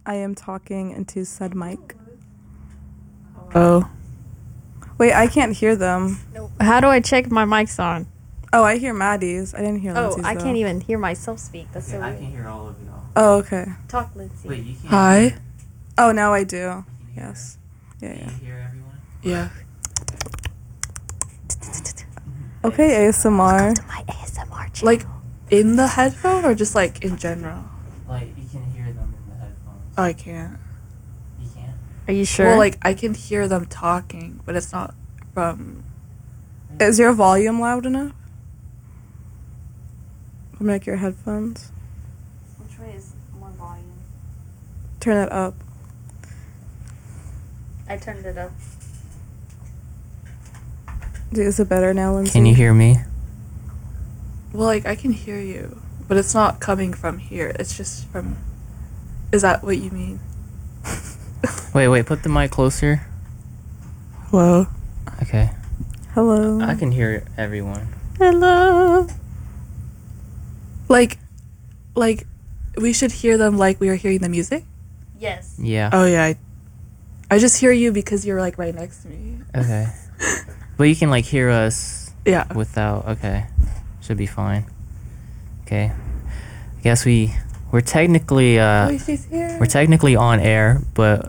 I am talking into said mic. Oh. Wait, I can't hear them. How do I check my mic's on? Oh, I hear Maddie's. I didn't hear Lindsay's. I though. can't even hear myself speak. That's so I weird. can hear all of y'all. Oh, okay. Talk, Lindsay. Wait, you can't Hi. hear? Oh, now I do. You can hear Yes. her? Yeah, Can yeah. you hear everyone? Yeah. Okay, ASMR. To my ASMR channel. Like in the headphone or just like in general? Like, you can hear them in the headphones. Oh, I can't. You can't? Are you sure? Well, like I can hear them talking, but it's not from. Is your volume loud enough? From like your headphones? which way is more volume? Turn it up. I turned it up. Is it better now, Lindsay? Can you hear me? Well, like I can hear you, but it's not coming from here. It's just from. Is that what you mean? Wait, put the mic closer. Hello. Okay. Hello. I can hear everyone. Hello. Like we should hear them like we are hearing the music. Yes. Yeah. Oh yeah. I just hear you because you're like right next to me. Okay. But you can like hear us Yeah. without. Okay. Should be fine. Okay. I guess we're technically Oh, she's here. we're technically on air, but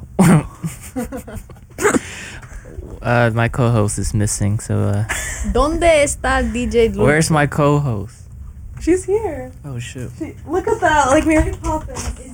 my co-host is missing. So ¿Dónde está DJ Luke? where's my co-host? She's here. Oh shoot. Look at that, like Mary Poppins.